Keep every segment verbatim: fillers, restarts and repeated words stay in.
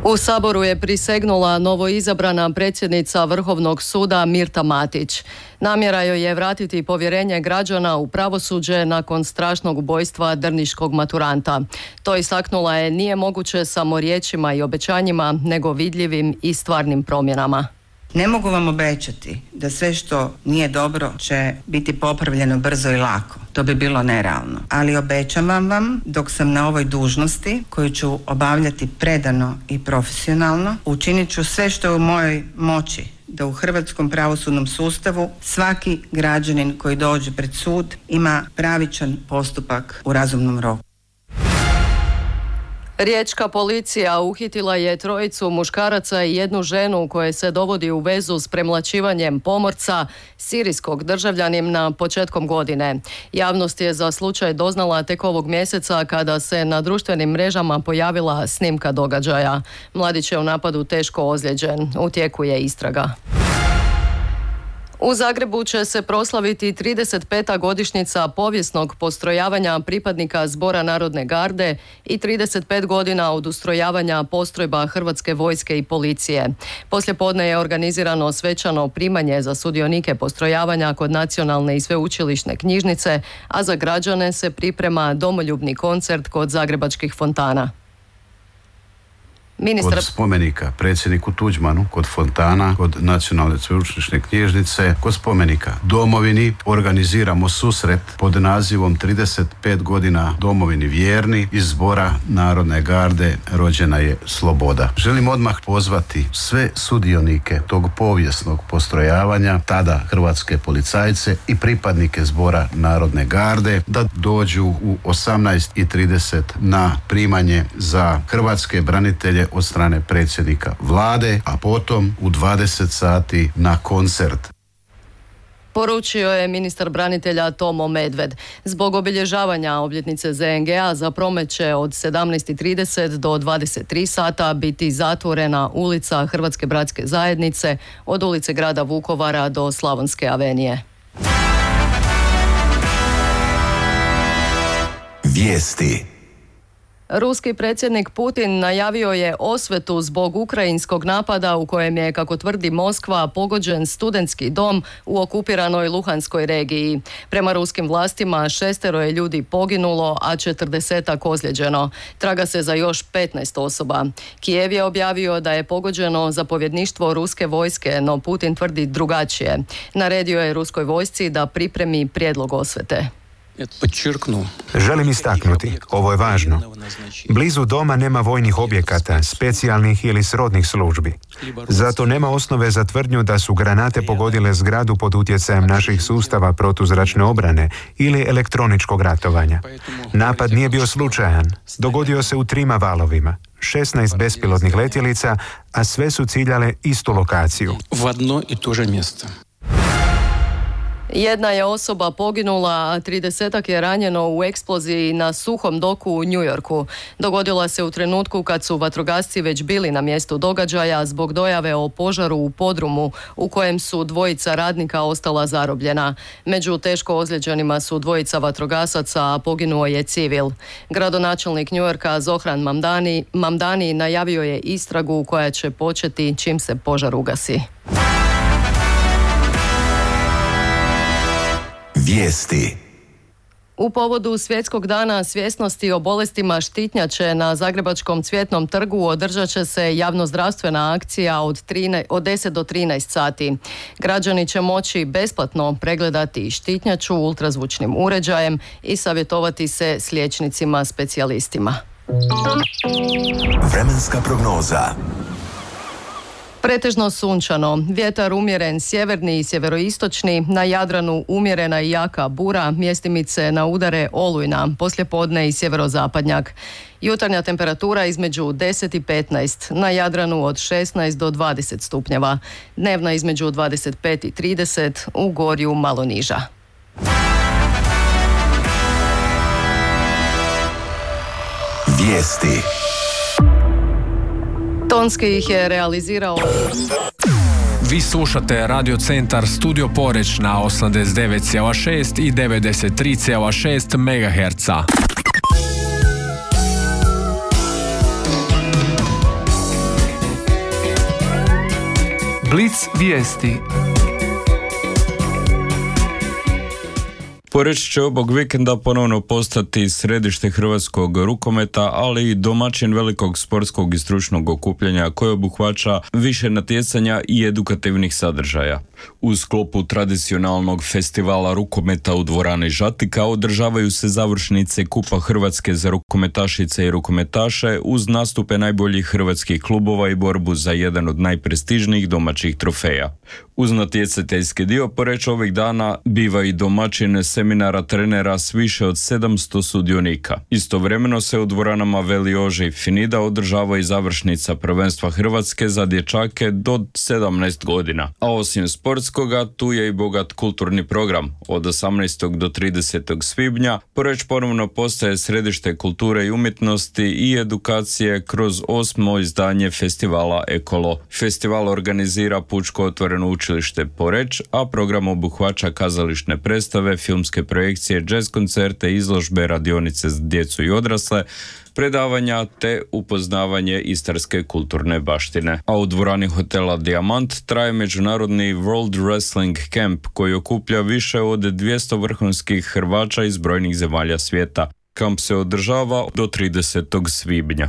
U Saboru je prisegnula novoizabrana predsjednica Vrhovnog suda Mirta Matić. Namjera joj je vratiti povjerenje građana u pravosuđe nakon strašnog ubojstva drniškog maturanta. To istaknula je nije moguće samo riječima i obećanjima, nego vidljivim i stvarnim promjenama. Ne mogu vam obećati da sve što nije dobro će biti popravljeno brzo i lako. To bi bilo nerealno. Ali obećavam vam, dok sam na ovoj dužnosti, koju ću obavljati predano i profesionalno, učinit ću sve što je u mojoj moći da u hrvatskom pravosudnom sustavu svaki građanin koji dođe pred sud ima pravičan postupak u razumnom roku. Riječka policija uhitila je trojicu muškaraca i jednu ženu koje se dovodi u vezu s premlaćivanjem pomorca sirijskog državljanina početkom godine. Javnost je za slučaj doznala tek ovog mjeseca kada se na društvenim mrežama pojavila snimka događaja. Mladić je u napadu teško ozlijeđen. U tijeku je istraga. U Zagrebu će se proslaviti trideset peta godišnjica povijesnog postrojavanja pripadnika Zbora narodne garde i trideset pet godina od ustrojavanja postrojba Hrvatske vojske i policije. Poslijepodne je organizirano svečano primanje za sudionike postrojavanja kod Nacionalne i sveučilišne knjižnice, a za građane se priprema domoljubni koncert kod zagrebačkih fontana. Ministra... Kod spomenika predsjedniku Tuđmanu, kod fontana, kod Nacionalne sveučilišne knjižnice, kod spomenika Domovini organiziramo susret pod nazivom trideset pet godina Domovini vjerni. Iz Zbora narodne garde rođena je sloboda. Želim odmah pozvati sve sudionike tog povijesnog postrojavanja, tada hrvatske policajce i pripadnike Zbora narodne garde, da dođu u osamnaest i trideset na primanje za hrvatske branitelje od strane predsjednika vlade, a potom u dvadeset sati na koncert. Poručio je ministar branitelja Tomo Medved. Zbog obilježavanja obljetnice Z N G-a za promet će od sedamnaest i trideset do dvadeset tri sata biti zatvorena ulica Hrvatske bratske zajednice od ulice grada Vukovara do Slavonske avenije. Vijesti. Ruski predsjednik Putin najavio je osvetu zbog ukrajinskog napada u kojem je, kako tvrdi Moskva, pogođen studentski dom u okupiranoj Luhanskoj regiji. Prema ruskim vlastima šestero je ljudi poginulo, a četrdesetak ozlijeđeno. Traga se za još petnaest osoba. Kijev je objavio da je pogođeno zapovjedništvo ruske vojske, no Putin tvrdi drugačije. Naredio je ruskoj vojsci da pripremi prijedlog osvete. Želim istaknuti, ovo je važno. Blizu doma nema vojnih objekata, specijalnih ili srodnih službi. Zato nema osnove za tvrdnju da su granate pogodile zgradu pod utjecajem naših sustava protuzračne obrane ili elektroničkog ratovanja. Napad nije bio slučajan. Dogodio se u trima valovima. šesnaest bespilotnih letjelica, a sve su ciljale istu lokaciju. U jedno i to je mjesto. Jedna je osoba poginula, a tridesetak je ranjeno u eksploziji na suhom doku u New Yorku. Dogodila se u trenutku kad su vatrogasci već bili na mjestu događaja zbog dojave o požaru u podrumu u kojem su dvojica radnika ostala zarobljena. Među teško ozlijeđenima su dvojica vatrogasaca, a poginuo je civil. Gradonačelnik New Yorka Zohran Mamdani, Mamdani najavio je istragu koja će početi čim se požar ugasi. Vijesti. U povodu Svjetskog dana svjesnosti o bolestima štitnjače na Zagrebačkom Cvjetnom trgu održat će se javnozdravstvena akcija od, trinaest, od deset do trinaest sati. Građani će moći besplatno pregledati štitnjaču ultrazvučnim uređajem i savjetovati se s liječnicima specijalistima. Vremenska prognoza. Pretežno sunčano, vjetar umjeren sjeverni i sjeveroistočni, na Jadranu umjerena i jaka bura, mjestimice na udare olujna, poslijepodne i sjeverozapadnjak. Jutarnja temperatura između deset i petnaest, na Jadranu od šesnaest do dvadeset stupnjeva, dnevna između dvadeset pet i trideset, u Gorju malo niža. Vijesti. Tonski ih je realizirao. Vi slušate Radio Centar Studio Poreć na osamdeset devet zarez šest i devedeset tri zarez šest megaherca. Blic vijesti. Poreč će ovog vikenda ponovno postati središte hrvatskog rukometa, ali i domaćin velikog sportskog i stručnog okupljanja koje obuhvaća više natjecanja i edukativnih sadržaja. U sklopu tradicionalnog festivala rukometa u dvorani Žatika održavaju se završnice Kupa Hrvatske za rukometašice i rukometaše uz nastupe najboljih hrvatskih klubova i borbu za jedan od najprestižnijih domaćih trofeja. Uz natjecateljski dio Poreč ovih dana biva i domaćin seminara trenera s više od sedamsto sudionika. Istovremeno se u dvoranama Veli Ože i Finida održava i završnica prvenstva Hrvatske za dječake do sedamnaest godina. A osim sportskoga, tu je i bogat kulturni program. Od osamnaestog do tridesetog svibnja Poreč ponovno postaje središte kulture i umjetnosti i edukacije kroz osmo izdanje festivala Ekolo. Festival organizira Pučko otvoreno učilište Poreč, a program obuhvaća kazališne predstave, filmske projekcije, jazz koncerte, izložbe, radionice za djecu i odrasle, predavanja te upoznavanje istarske kulturne baštine. A u dvorani hotela Dijamant traje međunarodni World Wrestling Camp koji okuplja više od dvjesto vrhunskih Hrvača iz brojnih zemalja svijeta. Kamp se održava do tridesetog svibnja.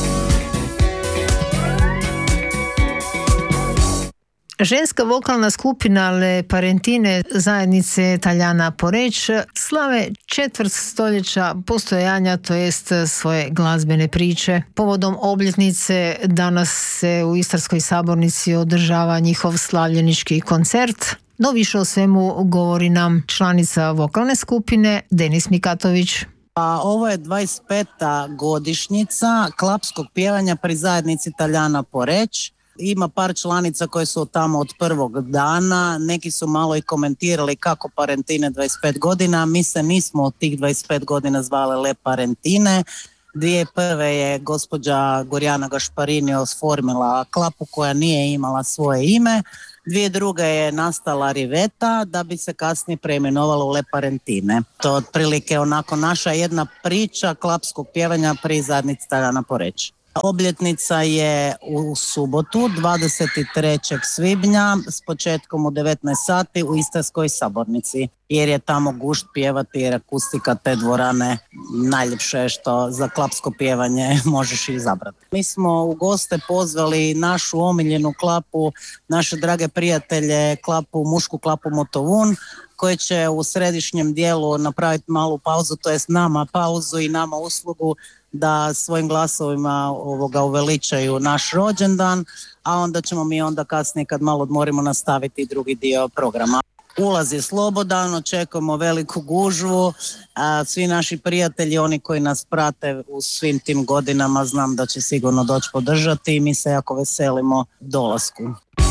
Ženska vokalna skupina Le Parentine zajednice Taljana Poreč slave četvrt stoljeća postojanja, to jest svoje glazbene priče. Povodom obljetnice danas se u Istarskoj sabornici održava njihov slavljenički koncert. No više o svemu govori nam članica vokalne skupine Denis Mikatović. A ovo je dvadeset peta godišnjica klapskog pjevanja pri zajednici Taljana Poreč. Ima par članica koje su tamo od prvog dana, neki su malo i komentirali kako Parentine dvadeset pet godina, mi se nismo od tih dvadeset pet godina zvale Le Parentine. dvije tisuće prve je gospođa Gorjana Gašparini osformila klapu koja nije imala svoje ime, dvije tisuće druge je nastala Riveta da bi se kasnije preimenovalo u Le Parentine. To je otprilike onako naša jedna priča klapskog pjevanja pri zajednici Taljana Poreč. Obljetnica je u subotu, dvadeset trećeg svibnja, s početkom u devetnaest sati u Istarskoj sabornici, jer je tamo gušt pjevati, jer akustika te dvorane najljepše je što za klapsko pjevanje možeš izabrati. Mi smo u goste pozvali našu omiljenu klapu, naše drage prijatelje, klapu, mušku klapu Motovun, koje će u središnjem dijelu napraviti malu pauzu, to jest nama pauzu i nama uslugu da svojim glasovima ovoga uveličaju naš rođendan, a onda ćemo mi onda kasnije kad malo odmorimo nastaviti drugi dio programa. Ulaz je slobodan, očekujemo veliku gužvu, a svi naši prijatelji, oni koji nas prate u svim tim godinama, znam da će sigurno doći podržati i mi se jako veselimo dolasku.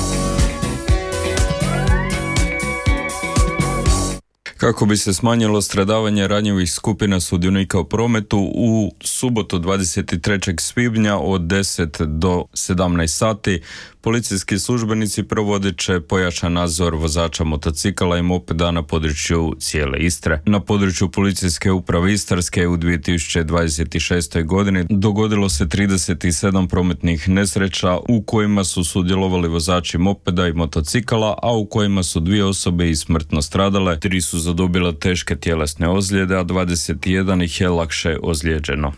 Kako bi se smanjilo stradavanje ranjivih skupina sudionika u prometu, u subotu dvadeset trećeg svibnja od deset do sedamnaest sati policijski službenici provodit će pojačan nadzor vozača motocikala i mopeda na području cijele Istre. Na području policijske uprave Istarske u dvije tisuće dvadeset šestoj godini dogodilo se trideset sedam prometnih nesreća u kojima su sudjelovali vozači mopeda i motocikala, a u kojima su dvije osobe i smrtno stradale, tri su zadobile teške tjelesne ozljede, a dvadeset jedan ih je lakše ozlijeđeno.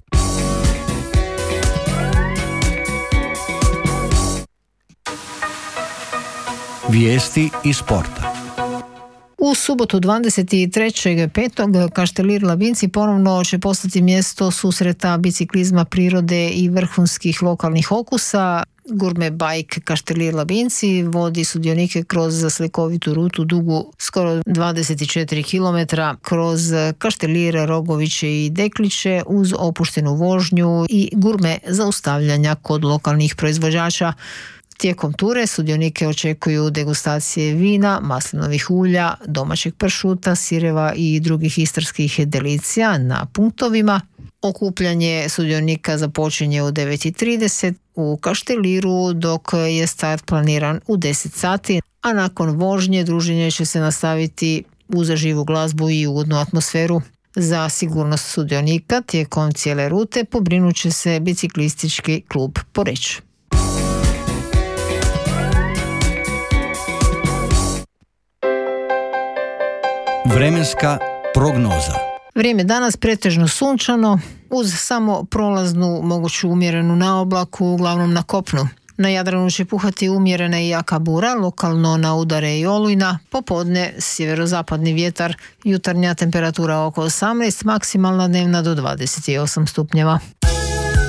Vijesti iz sporta. U subotu dvadeset trećeg petog Kaštelir Labinci ponovno će postati mjesto susreta biciklizma, prirode i vrhunskih lokalnih okusa. Gurme Bike Kaštelir Labinci vodi sudionike kroz slikovitu rutu dugu skoro dvadeset četiri kilometra kroz Kaštelir, Rogoviće i Dekliće uz opuštenu vožnju i gurme zaustavljanja kod lokalnih proizvođača. Tijekom ture sudionike očekuju degustacije vina, maslinovih ulja, domaćeg pršuta, sireva i drugih istarskih delicija na punktovima. Okupljanje sudionika započinje u devet i trideset u Kašteliru, dok je start planiran u deset sati, a nakon vožnje druženje će se nastaviti uz živu glazbu i ugodnu atmosferu. Za sigurnost sudionika tijekom cijele rute pobrinut će se biciklistički klub Poreč. Vremenska prognoza. Vrijeme danas pretežno sunčano, uz samo prolaznu moguću umjerenu naoblaku, uglavnom na kopnu. Na Jadranu će puhati umjerena i jaka bura, lokalno na udare i olujna, popodne sjeverozapadni vjetar, jutarnja temperatura oko osamnaest, maksimalna dnevna do dvadeset osam stupnjeva.